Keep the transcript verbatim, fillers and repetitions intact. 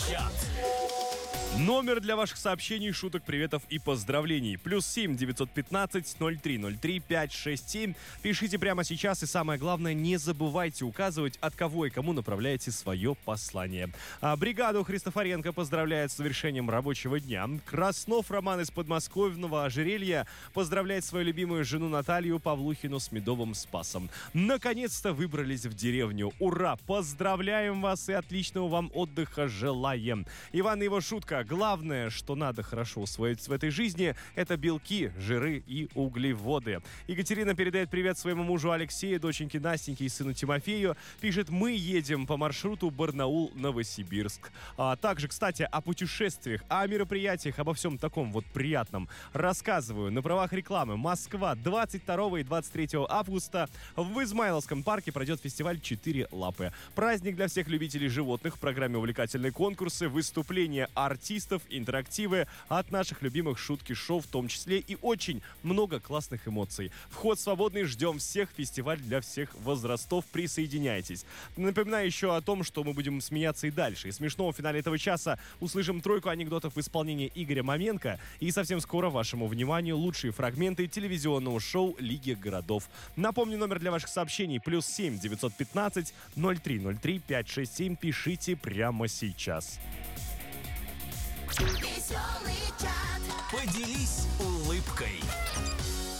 Чат. Номер для ваших сообщений, шуток, приветов и поздравлений. Плюс семь девятьсот пятнадцать ноль три ноль три пять шесть семь. Пишите прямо сейчас и, самое главное, не забывайте указывать, от кого и кому направляете свое послание. А бригаду Христофоренко поздравляет с завершением рабочего дня. Краснов Роман из подмосковного Ожерелья поздравляет свою любимую жену Наталью Павлухину с медовым спасом. Наконец-то выбрались в деревню. Ура! Поздравляем вас и отличного вам отдыха желаем. Иван и его шутка. Главное, что надо хорошо усвоить в этой жизни, это белки, жиры и углеводы. Екатерина передает привет своему мужу Алексею, доченьке Настеньке и сыну Тимофею. Пишет: мы едем по маршруту Барнаул-Новосибирск. А также, кстати, о путешествиях, о мероприятиях, обо всем таком вот приятном рассказываю на правах рекламы. Москва, двадцать второго и двадцать третьего августа в Измайловском парке пройдет фестиваль «Четыре лапы». Праздник для всех любителей животных. В программе увлекательные конкурсы, выступления артистов, интерактивы от наших любимых шутки-шоу в том числе и очень много классных эмоций. Вход свободный, ждем всех, фестиваль для всех возрастов, присоединяйтесь. Напоминаю еще о том, что мы будем смеяться и дальше. И смешного в финале этого часа услышим тройку анекдотов в исполнении Игоря Маменко, и совсем скоро вашему вниманию лучшие фрагменты телевизионного шоу «Лиги городов». Напомню, номер для ваших сообщений плюс семь девятьсот пятнадцать ноль три ноль три пять шесть семь. Пишите прямо сейчас. Поделись улыбкой.